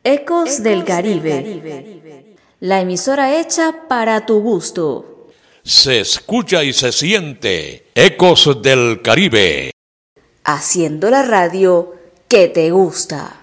Ecos del Caribe, la emisora hecha para tu gusto. Se escucha y se siente Ecos del Caribe. Haciendo la radio que te gusta.